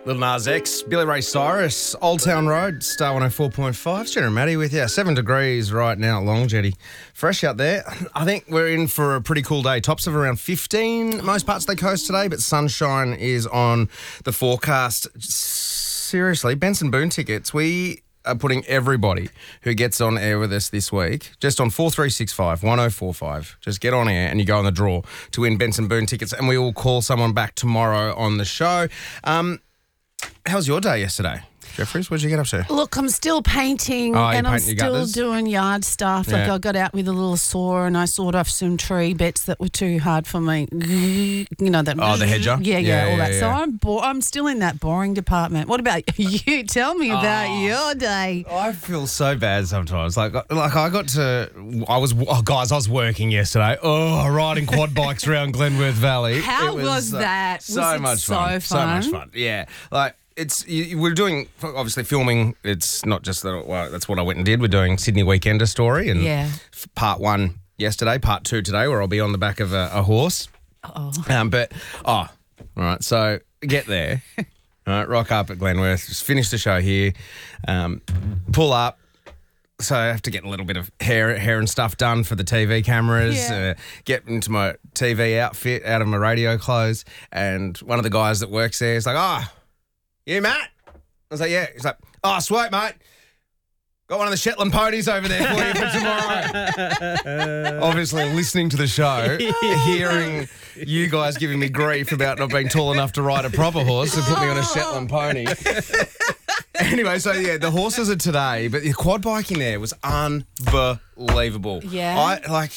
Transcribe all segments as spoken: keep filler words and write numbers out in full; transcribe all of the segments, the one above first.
Lil Nas X, Billy Ray Cyrus, Old Town Road, Star one oh four point five. Jenna and Maddie with you. Seven degrees right now at Long Jetty. Fresh out there. I think we're in for a pretty cool day. Tops of around fifteen, most parts of the coast today, but sunshine is on the forecast. Seriously, Benson Boone tickets. We are putting everybody who gets on air with us this week just on four three six five, one oh four five. Just get on air and you go on the draw to win Benson Boone tickets, and we will call someone back tomorrow on the show. Um, how was your day yesterday, Jeffries? What did you get up to? Look, I'm still painting Oh, you're and I'm painting your still gutters? doing yard stuff. Like Yeah. I got out with a little saw and I sawed off some tree bits that were too hard for me. You know that. Oh, the hedger? Yeah, yeah, Yeah, all yeah, that. So yeah. I'm bo- I'm still in that boring department. What about you? Tell me about Oh. your day. I feel so bad sometimes. Like, like I got to, I was, oh, guys, I was working yesterday. Oh, riding quad bikes around Glenworth Valley. How It was uh, that? So Was it much so fun. So much fun? fun. Yeah, like. It's you, we're doing obviously filming. It's not just that. Well, that's what I went and did. We're doing Sydney Weekender story and Yeah. f- part one yesterday, part two today, where I'll be on the back of a, a horse. Oh. Um, but oh, all right. So get there. All right, rock up at Glenworth. Just finish the show here. Um, pull up. So I have to get a little bit of hair, hair and stuff done for the T V cameras. Yeah. Uh, get into my T V outfit, out of my radio clothes, and one of the guys that works there is like, "Oh, you, Matt?" I was like, "Yeah." He's like, "Oh, sweet, mate. Got one of the Shetland ponies over there for you for tomorrow." Obviously, listening to the show, hearing you guys giving me grief about not being tall enough to ride a proper horse and put me on a Shetland pony. Anyway, so yeah, the horses are today, but the quad biking there was unbelievable. Yeah. I like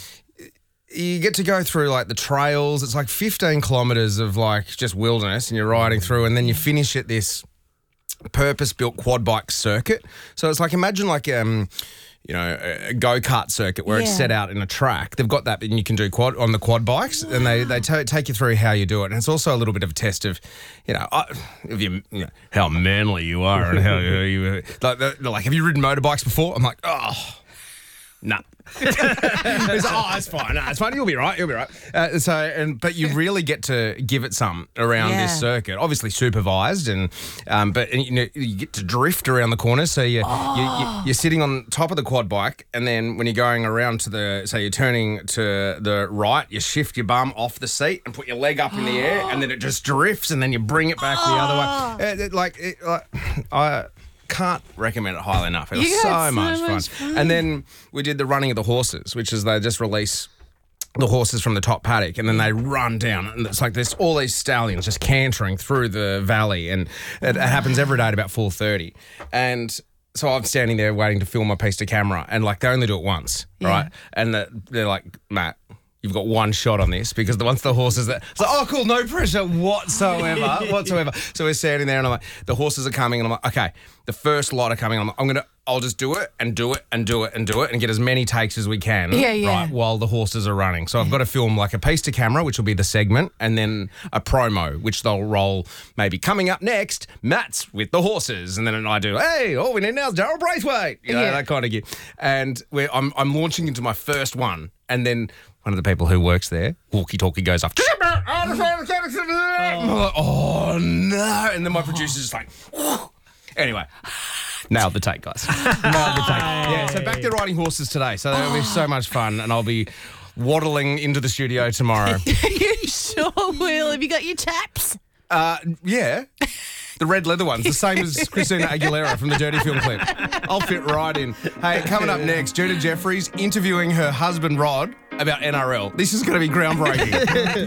you get to go through like the trails. It's like fifteen kilometres of like just wilderness and you're riding through, and then you finish at this purpose-built quad bike circuit. So it's like, imagine like um you know, a go-kart circuit where it's Yeah. set out in a track. They've got that, and you can do quad on the quad bikes, and they they ta take you through how you do it. And it's also a little bit of a test of, you know, uh, if you, you know, how manly you are and how you, you like. They're like, have you ridden motorbikes before? I'm like, oh, no. He's like, oh, it's fine. No, it's fine. You'll be right. You'll be right. Uh, so, and but you really get to give it some around Yeah. this circuit. Obviously supervised, and um, but you know you get to drift around the corners. So you, Oh. you, you you're sitting on top of the quad bike, and then when you're going around to the, so you're turning to the right, you shift your bum off the seat and put your leg up in the air, and then it just drifts, and then you bring it back the other way. It, it, like, it, like I. Can't recommend it highly enough. It was You so, had so much, much fun. fun. And then we did the running of the horses, which is they just release the horses from the top paddock and then they run down. And it's like there's all these stallions just cantering through the valley. And it, it happens every day at about four thirty. And so I'm standing there waiting to film my piece to camera, and like they only do it once, Yeah. right? And the, they're like, "Matt, you've got one shot on this," because the once the horses that it's like, oh cool, no pressure whatsoever, whatsoever. So we're standing there and I'm like, the horses are coming, and I'm like, okay, the first lot are coming. I'm like, I'm gonna, I'll just do it and do it and do it and do it and get as many takes as we can, Yeah, yeah. right, while the horses are running. So I've got to film like a piece to camera, which will be the segment, and then a promo, which they'll roll maybe coming up next, Matt's with the horses, and then I do, hey, all we need now is Daryl Braithwaite, you know, Yeah. that kind of gear. And we're, I'm, I'm launching into my first one, and then one of the people who works there, walkie-talkie goes off. I'm like, oh no! And then my producer's just like, anyway, nailed the take, guys. Nailed the take. Yeah. So back to riding horses today. So that'll be so much fun, and I'll be waddling into the studio tomorrow. You sure will. Have you got your chaps? Uh, yeah. The red leather ones, the same as Christina Aguilera from the Dirty Film clip. I'll fit right in. Hey, coming up next, Judah Jeffries interviewing her husband Rod about N R L. This is going to be groundbreaking.